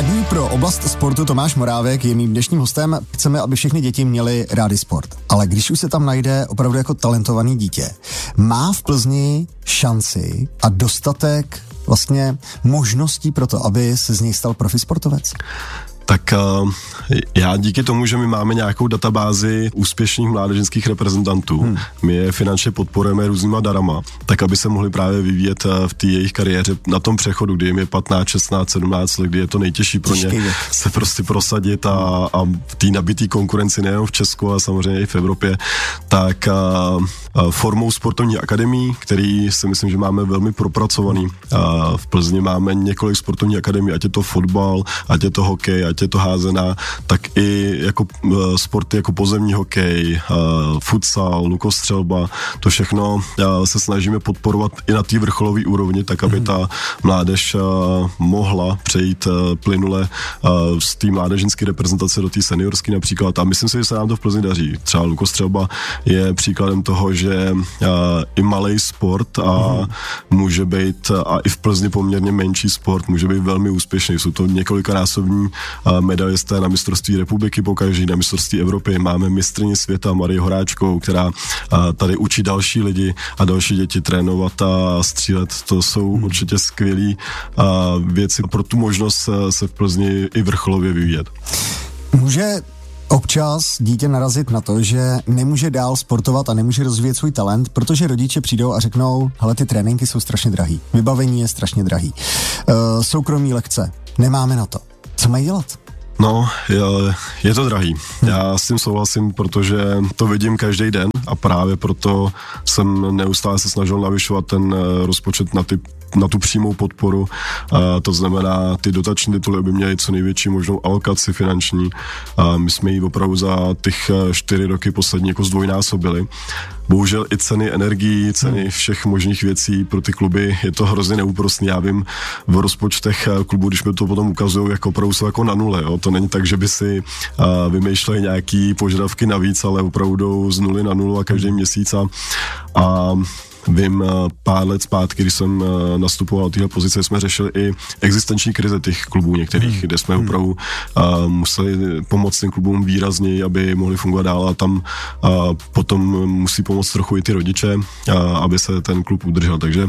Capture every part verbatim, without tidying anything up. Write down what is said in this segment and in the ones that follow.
Radní pro oblast sportu Tomáš Morávek je mým dnešním hostem. Chceme, aby všechny děti měly rády sport. Ale když už se tam najde opravdu jako talentovaný dítě, má v Plzni šanci a dostatek vlastně možností pro to, aby se z něj stal profi sportovec? Tak uh, já díky tomu, že my máme nějakou databázi úspěšných mládežnických reprezentantů, hmm. my je finančně podporujeme různýma darama, tak aby se mohli právě vyvíjet uh, v té jejich kariéře na tom přechodu, kdy jim je patnáct, šestnáct, sedmnáct let, kdy je to nejtěžší pro ně se prostě prosadit a, a v té nabitý konkurenci nejen v Česku, ale samozřejmě i v Evropě, tak uh, uh, formou sportovní akademii, který si myslím, že máme velmi propracovaný. Uh, v Plzni máme několik sportovních akademií, ať je to fotbal, ať je to hokej, ať je to házená, tak i jako uh, sporty jako pozemní hokej, uh, futsal, lukostřelba, to všechno uh, se snažíme podporovat i na té vrcholové úrovni, tak aby ta mládež uh, mohla přejít uh, plynule uh, z té mládežnické reprezentace do té seniorské například. A myslím si, že se nám to v Plzni daří. Třeba lukostřelba je příkladem toho, že uh, i malej sport a uh, může být, a i v Plzni poměrně menší sport, může být velmi úspěšný. Jsou to několikanásobní medailisté na mistrovství republiky pokaždý, na mistrovství Evropy. Máme mistryni světa Marii Horáčkovou, která tady učí další lidi a další děti trénovat a střílet. To jsou hmm. určitě skvělý věci pro tu možnost se v Plzni i vrcholově vyvíjet. Může občas dítě narazit na to, že nemůže dál sportovat a nemůže rozvíjet svůj talent, protože rodiče přijdou a řeknou, hele, ty tréninky jsou strašně drahý, vybavení je strašně drahý, uh, soukromí lekce, nemáme na to. Co mají dělat? No, je, je to drahý. Já s tím souhlasím, protože to vidím každý den a právě proto jsem neustále se snažil navyšovat ten rozpočet na ty na tu přímou podporu, a to znamená, ty dotační tituly, aby měly co největší možnou alokaci finanční. A my jsme ji opravdu za těch čtyři roky poslední jako zdvojnásobili. Bohužel i ceny energií, ceny všech možných věcí pro ty kluby, je to hrozně neúprostný. Já vím, v rozpočtech klubů, když mi to potom ukazují, jako opravdu jsou jako na nule. Jo? To není tak, že by si a, vymýšleli nějaký požadavky navíc, ale opravdu jdou z nuly na nulu a každý měsíc a, a vím, pár let zpátky, když jsem nastupoval do téhle pozice, jsme řešili i existenční krize těch klubů některých, hmm. kde jsme hmm. opravdu uh, museli pomoct těm klubům výrazněji, aby mohli fungovat dál a tam uh, potom musí pomoct trochu i ty rodiče, uh, aby se ten klub udržel. Takže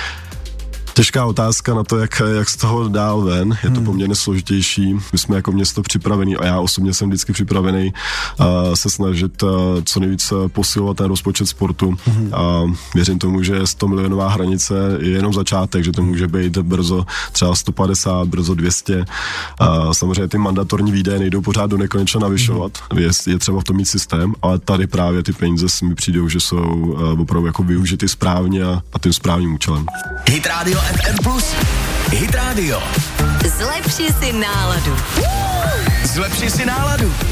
těžká otázka na to, jak, jak z toho dál ven. Je to hmm. poměrně složitější. My jsme jako město připravení a já osobně jsem vždycky připravený uh, se snažit uh, co nejvíc posilovat ten rozpočet sportu. Hmm. A věřím tomu, že sto milionová hranice je jenom začátek, že to může být brzo třeba sto padesát, brzo dvě stě. A samozřejmě ty mandatorní výdaje nejdou pořád do nekonečna navyšovat. Hmm. Je, je třeba v tom mít systém, ale tady právě ty peníze mi přijdou, že jsou uh, opravdu jako využity správně a, a tím správným účelem. Hit Radio F M plus, Hit Radio. Zlepši si náladu. Zlepši si náladu.